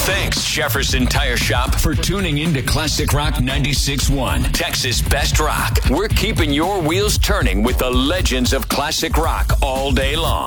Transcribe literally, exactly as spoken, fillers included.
Thanks, Jefferson Tire Shop, for tuning in to Classic Rock ninety-six point one, Texas Best Rock. We're keeping your wheels turning with the legends of classic rock all day long.